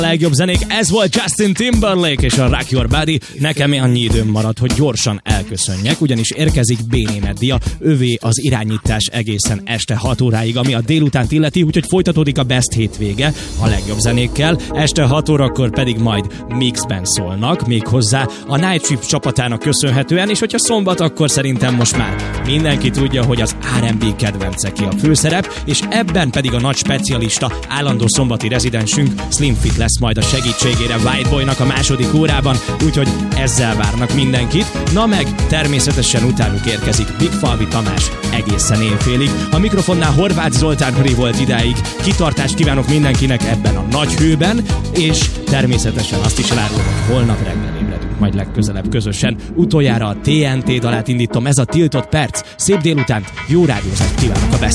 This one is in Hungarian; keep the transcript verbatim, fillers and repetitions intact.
Legjobb zenék, ez volt Justin Timberlake és a Rock Your Body. Nekem annyi időm maradt, hogy gyorsan elköszönjek, ugyanis érkezik Béné Meddia, övé az irányítás egészen este hat óráig, ami a délutánt illeti, úgyhogy folytatódik a Best hétvége a legjobb zenékkel, este hat órakor pedig majd mixben szólnak, méghozzá a Night Shift csapatának köszönhetően, és hogyha szombat, akkor szerintem most már mindenki tudja, hogy az er and bé kedvence ki a főszerep, és ebben pedig a nagy specialista, állandó szombati rezidensünk Slim Fit lesz majd a segítségére White Boynak a második órában, úgyhogy ezzel várnak mindenkit. Na meg természetesen utánuk érkezik Big Falvi Tamás egészen éjfélig. A mikrofonnál Horváth Zoltán Höri volt idáig. Kitartást kívánok mindenkinek ebben a nagy hőben, és természetesen azt is elárulom, hogy holnap reggel ébredünk majd legközelebb közösen. Utoljára a té en té dalát indítom, ez a Tiltott Perc. Szép délutánt, jó rádiózást kívánok a Best